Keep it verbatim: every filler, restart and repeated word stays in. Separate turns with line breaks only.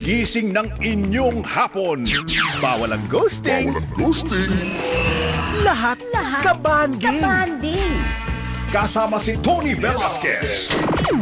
gising ng inyong hapon. Bawal ang ghosting.
Bawal ang ghosting.
Lahat,
Lahat
kabanding.
kabanding.
Kasama si Tony Velasquez.